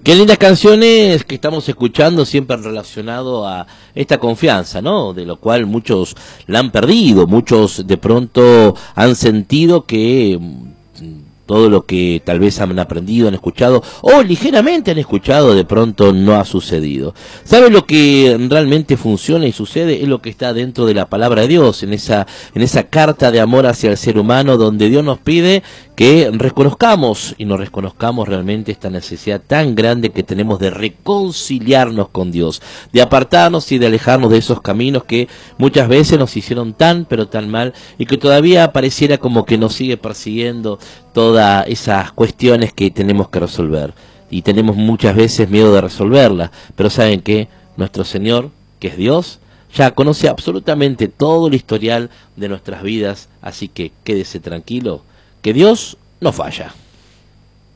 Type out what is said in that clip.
Qué lindas canciones que estamos escuchando, siempre relacionado a esta confianza, ¿no? De lo cual muchos la han perdido, muchos de pronto han sentido que todo lo que tal vez han aprendido, han escuchado, o ligeramente han escuchado, de pronto no ha sucedido. ¿Sabe lo que realmente funciona y sucede? Es lo que está dentro de la palabra de Dios, en esa carta de amor hacia el ser humano, donde Dios nos pide que reconozcamos y nos reconozcamos realmente esta necesidad tan grande que tenemos de reconciliarnos con Dios, de apartarnos y de alejarnos de esos caminos que muchas veces nos hicieron tan pero tan mal y que todavía pareciera como que nos sigue persiguiendo todas esas cuestiones que tenemos que resolver. Y tenemos muchas veces miedo de resolverlas, pero ¿saben qué? Nuestro Señor, que es Dios, ya conoce absolutamente todo el historial de nuestras vidas, así que quédese tranquilo, que Dios no falla.